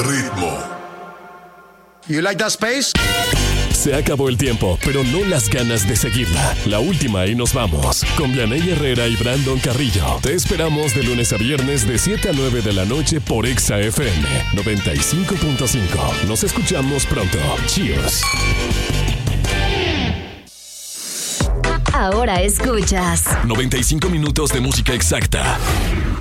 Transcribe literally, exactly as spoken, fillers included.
ritmo. You like that space? Se acabó el tiempo, pero no las ganas de seguirla. La última y nos vamos. Con Vianey Herrera y Brandon Carrillo. Te esperamos de lunes a viernes de siete a nueve de la noche por Exa F M noventa y cinco punto cinco. Nos escuchamos pronto. Cheers. Ahora escuchas noventa y cinco minutos de música exacta.